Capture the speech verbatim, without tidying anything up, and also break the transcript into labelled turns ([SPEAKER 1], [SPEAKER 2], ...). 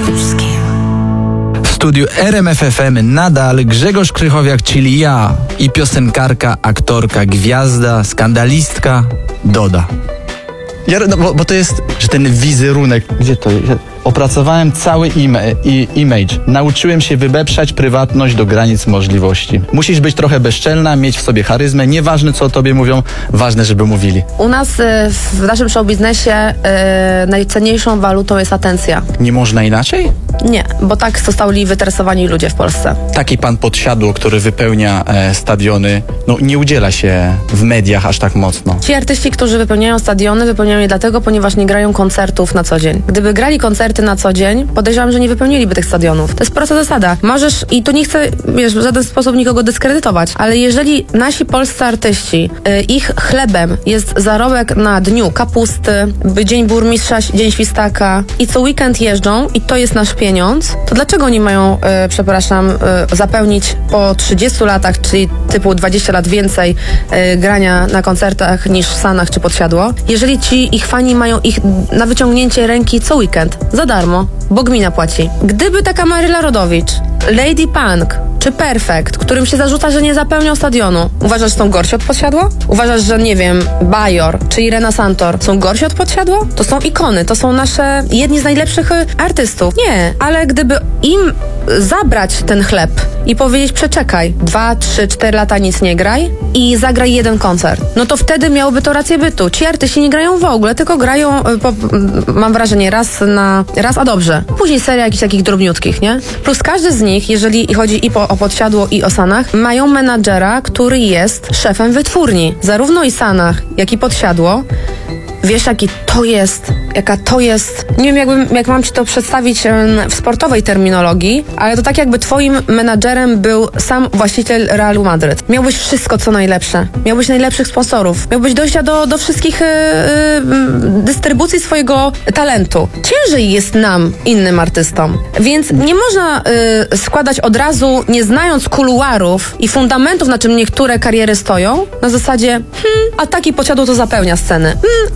[SPEAKER 1] Stachowskim.
[SPEAKER 2] W studiu R M F F M nadal Grzegorz Krychowiak, czyli ja, i piosenkarka, aktorka, gwiazda, skandalistka Doda. Ja, no, bo, bo to jest, że ten wizerunek, gdzie to jest? Opracowałem cały ima- i- image. Nauczyłem się wybeprzać prywatność do granic możliwości. Musisz być trochę bezczelna, mieć w sobie charyzmę. Nieważne, co o tobie mówią, ważne, żeby mówili.
[SPEAKER 3] U nas y, w naszym showbiznesie y, najcenniejszą walutą jest atencja.
[SPEAKER 2] Nie można inaczej?
[SPEAKER 3] Nie, bo tak zostali wytresowani ludzie w Polsce.
[SPEAKER 2] Taki pan podsiadło, który wypełnia e, stadiony, no nie udziela się w mediach aż tak mocno.
[SPEAKER 3] Ci artyści, którzy wypełniają stadiony, wypełniają je dlatego, ponieważ nie grają koncertów na co dzień. Gdyby grali koncerty na co dzień, podejrzewam, że nie wypełniliby tych stadionów. To jest prosta zasada. Możesz, i tu nie chcę, wiesz, w żaden sposób nikogo dyskredytować, ale jeżeli nasi polscy artyści, y, ich chlebem jest zarobek na dniu kapusty, by dzień burmistrza, dzień świstaka i co weekend jeżdżą i to jest nasz pieniądz, to dlaczego oni mają, y, przepraszam, y, zapełnić po trzydziestu latach, czyli typu dwadzieścia lat więcej y, grania na koncertach niż w Sanach czy Podsiadło, jeżeli ci ich fani mają ich na wyciągnięcie ręki co weekend, za darmo, bo gmina płaci. Gdyby taka Maryla Rodowicz, Lady Punk czy Perfect, którym się zarzuca, że nie zapełnią stadionu, uważasz, że są gorsi od Podsiadło? Uważasz, że nie wiem, Bajor czy Irena Santor są gorsi od Podsiadło? To są ikony, to są nasze jedni z najlepszych y, artystów. Nie, ale gdyby im zabrać ten chleb i powiedzieć, przeczekaj, dwa, trzy, cztery lata nic nie graj i zagraj jeden koncert, no to wtedy miałoby to rację bytu. Ci artyści nie grają w ogóle, tylko grają, po, mam wrażenie, raz na raz, a dobrze. Później seria jakichś takich drobniutkich, nie? Plus każdy z nich, jeżeli chodzi i po, o Podsiadło i o Sanach, mają menadżera, który jest szefem wytwórni. Zarówno i Sanach, jak i Podsiadło. Wiesz, jaki to jest, jaka to jest, nie wiem, jakbym, jak mam ci to przedstawić w sportowej terminologii, ale to tak jakby twoim menadżerem był sam właściciel Realu Madryt. Miałbyś wszystko, co najlepsze. Miałbyś najlepszych sponsorów. Miałbyś dojścia do, do wszystkich yy, yy, dystrybucji swojego talentu. Ciężej jest nam, innym artystom. Więc nie można yy, składać od razu, nie znając kuluarów i fundamentów, na czym niektóre kariery stoją, na zasadzie, hmm, a taki Podsiadło to zapełnia sceny. Hmm,